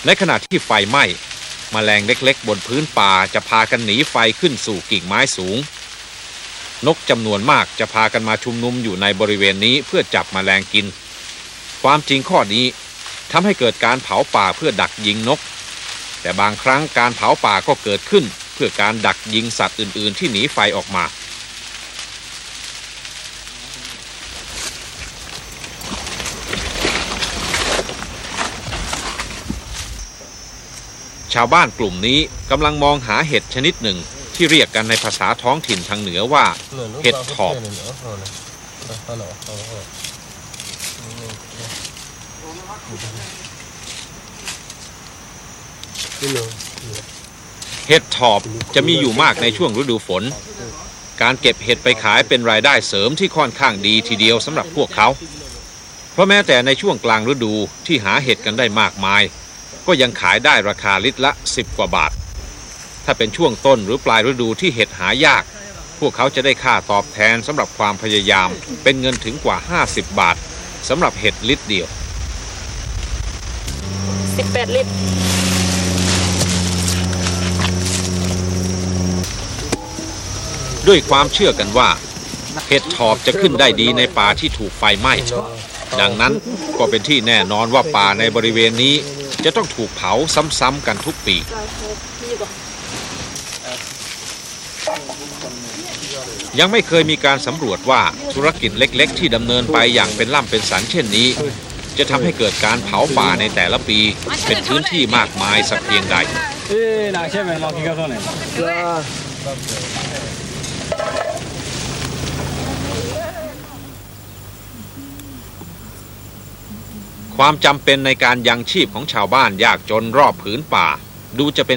ในขณะที่ไฟไหม้แมลงเล็กๆบนพื้นป่าจะพากันหนีไฟขึ้นสู่กิ่งไม้สูงนกจำนวนมากจะพากันมาชุมนุมอยู่ในบริเวณนี้เพื่อจับแมลงกินความจริงข้อนี้ทำให้เกิดการเผาป่าเพื่อดักยิงนกแต่บางครั้งการเผาป่าก็เกิดขึ้นเพื่อการดักยิงสัตว์อื่นๆที่หนีไฟออกมาชาวบ้านกลุ่มนี้กำลังมองหาเห็ดชนิดหนึ่งที่เรียกกันในภาษาท้องถิ่นทางเหนือว่าเห็ดถอบเห็ดถอบจะมีอยู่มากในช่วงฤดูฝนการเก็บเห็ดไปขายเป็นรายได้เสริมที่ค่อนข้างดีทีเดียวสำหรับพวกเขาเพราะแม้แต่ในช่วงกลางฤดูที่หาเห็ดกันได้มากมายก็ยังขายได้ราคาลิตรละ10 กว่าบาทถ้าเป็นช่วงต้นหรือปลายฤดูที่เห็ดหายากพวกเขาจะได้ค่าตอบแทนสำหรับความพยายามเป็นเงินถึงกว่า50 บาทสำหรับเห็ดลิตรเดียว 18 ลิตรด้วยความเชื่อกันว่าเห็ดถอบจะขึ้นได้ดีในป่าที่ถูกไฟไหม้ดังนั้นก็เป็นที่แน่นอนว่าป่าในบริเวณนี้จะต้องถูกเผาซ้ำๆกันทุกปียังไม่เคยมีการสำรวจว่าธุรกิจเล็กๆที่ดำเนินไปอย่างเป็นล่ำเป็นสันเช่นนี้จะทำให้เกิดการเผาป่าในแต่ละปีเป็นพื้นที่มากมายสักเพียงใดความจำเป็นในการยังชีพของชาวบ้านยากจนรอบผืนป่าดูจะเป็น